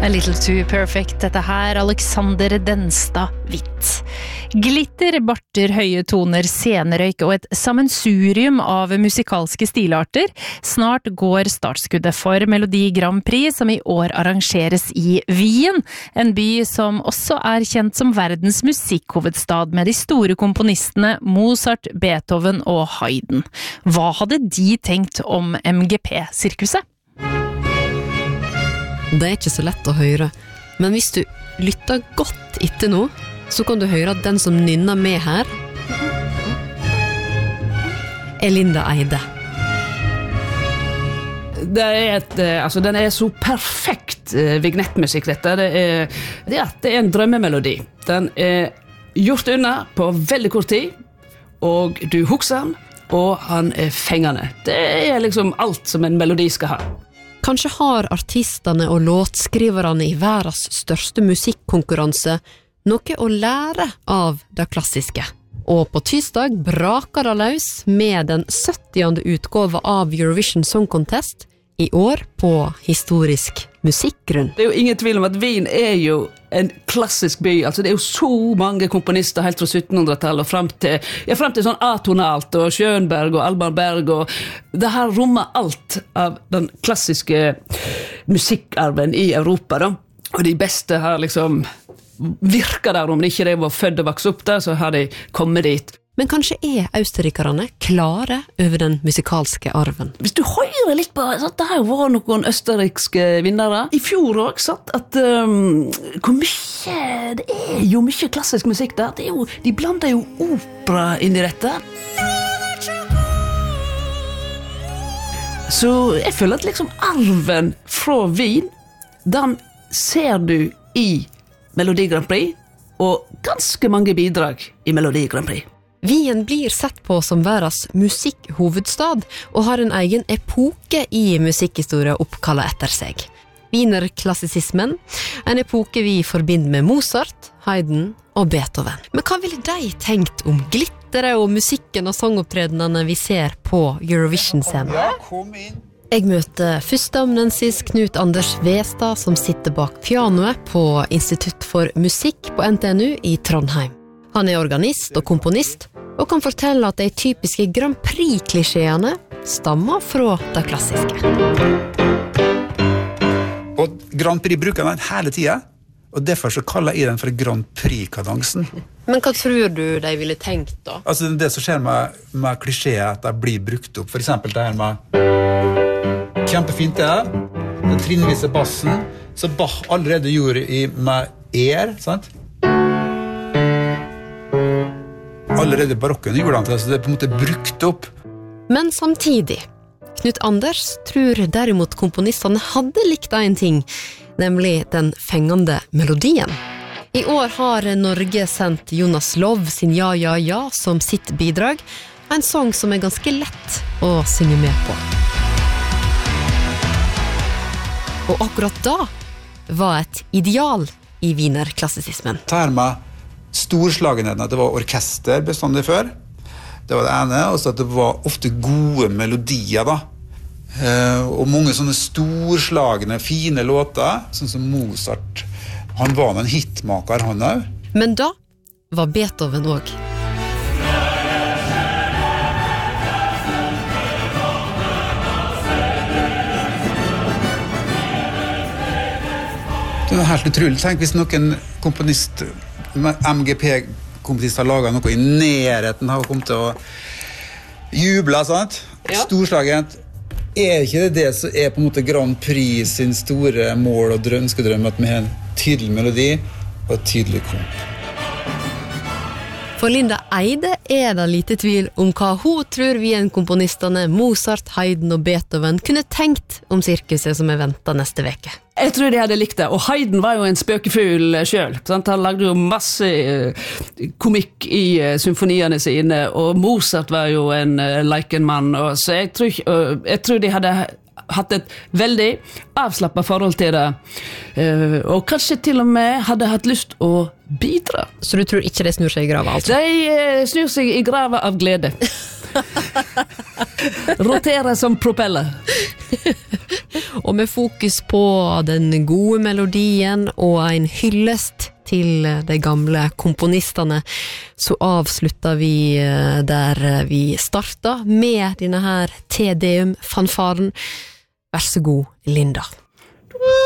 A little too perfect, dette her, Alexander Denstad Hvitt. Glitter, barter, høye toner, scenerøyk og et sammensurium av musikalske stilarter. Snart går startskuddet for Melodi Grand Prix, som i år arrangeres i Wien. En by som også er kjent som verdens musikkhovedstad, med de store komponistene Mozart, Beethoven og Haydn. Hva hadde de tenkt om MGP-sirkuset? Det er ikke så lett å høre, men hvis du lytter godt etter nå, så kan du høre at den som nynner med her er Linda Eide. Den er så perfekt vignettmusikk dette. Det er en drømmemelodi. Den er gjort unna på veldig kort tid, og du husker den, og han er fengende. Det er liksom alt som en melodi skal ha. Kanskje har artistene og låtskriverne i verdens største musikkonkurranse noe å lære av det klassiske. Og på tirsdag braker det løs med den 70. utgave av Eurovision Song Contest, i år på historisk musikkgrunn. Det er jo ingen tvil om at Wien er jo en klassisk by. Altså det er jo så mange komponister helt fra 1700-tallet og frem til sånn atonalt og Schönberg og Alban Berg, og det her rommer alt av den klassiske musikkarven i Europa da. Og de beste har liksom virket der, om de ikke var født og vokst opp der, så har de kommet dit. Men kanskje er østerrikerne klare over den musikalske arven? Hvis du hører litt på, det har jo vært noen østerrikske vinnere i fjor også, at hvor mye, det er jo mye klassisk musikk der, de blander jo opera inn i dette. Så jeg føler at liksom arven fra Wien, den ser du i Melodi Grand Prix, og ganske mange bidrag i Melodi Grand Prix. Wien blir sett på som verdens musikkhovedstad og har en egen epoke i musikkhistorie oppkallet etter seg. Wienerklassisismen, en epoke vi forbinder med Mozart, Haydn og Beethoven. Men hva ville de tenkt om glitteret og musikken og sangopptredenene vi ser på Eurovision-scenen? Ja, kom inn. Jeg møter førsteamanuensis Knut Anders Westad, som sitter bak pianoet på Institutt for musikk på NTNU i Trondheim. Han er organist og komponist, og kan fortelle at de typiske Grand Prix-klisjeene stammer fra det klassiske. Og Grand Prix bruker den hele tiden, og derfor så kaller jeg den for Grand Prix-kadansen. Men hva tror du de ville tenkt da? Altså det som skjer med klisjeer, at de blir brukt opp. For eksempel det her med kjempefint det her, den trinnvise bassen, så Bach allerede gjorde med sant? Allerede barokken gjorde han til, så det er på en måte brukt opp. Men samtidig, Knut Anders tror derimot komponistene hadde likt en ting, nemlig den fengende melodien. I år har Norge sendt Jonas Lov sin Ja, ja, ja som sitt bidrag, en sang som er ganske lett å synge med på. Og akkurat da var et ideal i wienerklassisismen. Ta her med storslagenheten, at det var orkester bestandig før. Det var det ene, og så at det var ofte gode melodier da. Og mange sånne storslagende, fine låter, sånn som Mozart. Han var en hitmaker, han også. Men da var Beethoven også. Det er helt utrolig. Tenk hvis noen komponist, MGP-komponist har laget noe i nærheten, har kommet til å juble, sant? Ja. Storslagent. Er ikke det som er på en måte Grand Prix sin store mål og ønskedrøm, at vi har en tydelig melodi og et tydelig komp? For Linda Eide er det lite tvil om hva hun tror Wien-komponistene Mozart, Haydn og Beethoven kunne tenkt om sirkuset som er ventet neste veke. Jeg tror de hadde likt det, og Haydn var jo en spøkefull selv. Sant? Han lagde jo masse komikk i symfoniene sine, og Mozart var jo en leikenmann, så jeg tror de hadde hatt et veldig avslappet forhold til det, og kanskje til og med hadde hatt lyst å bidra. Så du tror ikke det snur seg i grava, altså? De snur seg i grava av glede. Roterer som propeller. Og med fokus på den gode melodien og en hyllest til de gamle komponistene, så avslutter vi der vi startet med denne her Te Deum-fanfaren. Vær så god, Linda.